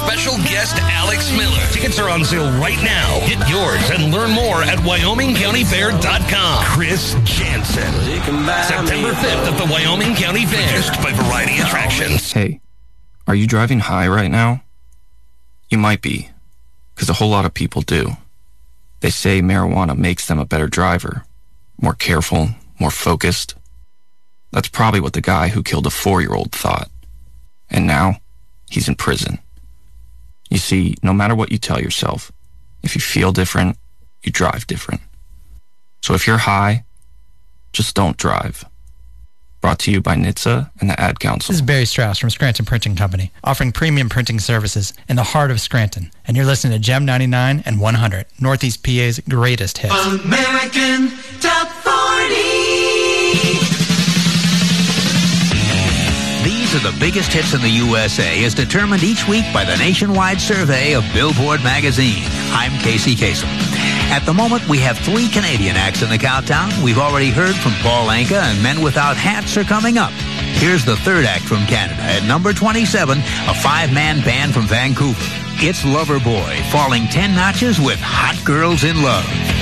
special guest Alex Miller. Tickets are on sale right now. Get yours and learn more at WyomingCountyFair.com. Chris Jansen. September 5th at the Wyoming County Fair. Produced by Variety Attractions. Hey, are you driving high right now? You might be, because a whole lot of people do. They say marijuana makes them a better driver, more careful, more focused. That's probably what the guy who killed a 4-year-old thought. And now, he's in prison. You see, no matter what you tell yourself, if you feel different, you drive different. So if you're high, just don't drive. Brought to you by NHTSA and the Ad Council. This is Barry Strauss from Scranton Printing Company, offering premium printing services in the heart of Scranton. And you're listening to Gem 99 and 100, Northeast PA's greatest hits. American Top 40. These are the biggest hits in the USA as determined each week by the nationwide survey of Billboard magazine. I'm Casey Kasem. At the moment, we have 3 Canadian acts in the countdown. We've already heard from Paul Anka, and Men Without Hats are coming up. Here's the 3rd act from Canada. At number 27, a 5-man band from Vancouver. It's Loverboy, falling 10 notches with Hot Girls in Love.